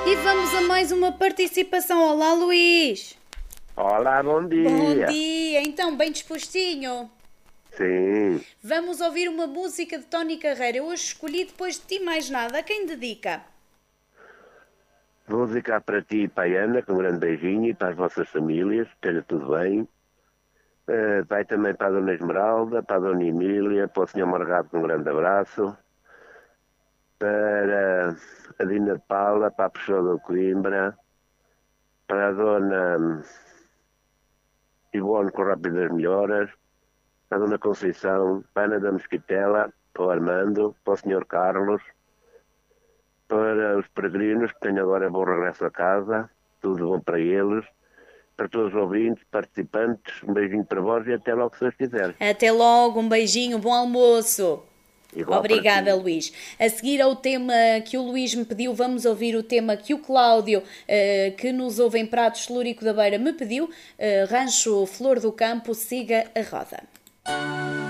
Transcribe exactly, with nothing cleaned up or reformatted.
E vamos a mais uma participação. Olá, Luís. Olá, bom dia. Bom dia. Então, bem dispostinho? Sim, Vamos ouvir uma música de Tony Carreira. Eu hoje escolhi depois de ti mais nada. A quem dedica? vou dedicar para ti e para a Ana, com um grande beijinho, e para as vossas famílias, esteja tudo bem. Eh, vai também para a Dona Esmeralda, para a Dona Emília, para o senhor Morgado, com um grande abraço. Para a Dina de Paula, para a Pessoa de Coimbra, para a Dona hum, Ivone, com Rápidas Melhoras, para a Dona Conceição, para a Ana da Mesquitela, para o Armando, para o senhor Carlos, para os peregrinos que tenham agora bom regresso a casa, tudo bom para eles, para todos os ouvintes, participantes, um beijinho para vós e até logo se Deus quiser. Até logo, um beijinho, bom almoço. Igual para Obrigada, ti. Luís. A seguir ao tema que o Luís me pediu, vamos ouvir o tema que o Cláudio, eh, que nos ouve em Pratos Celúrico da Beira, me pediu. Eh, Rancho Flor do Campo, siga a roda.